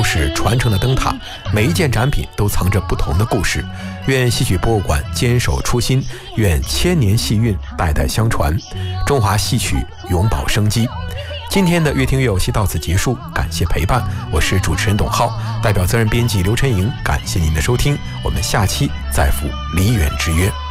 是传承的灯塔，每一件展品都藏着不同的故事。愿戏曲博物馆坚守初心，愿千年戏韵代代相传，中华戏曲永葆生机。今天的越听越有戏到此结束，感谢陪伴，我是主持人董浩，代表责任编辑刘晨莹，感谢您的收听，我们下期再赴梨园之约。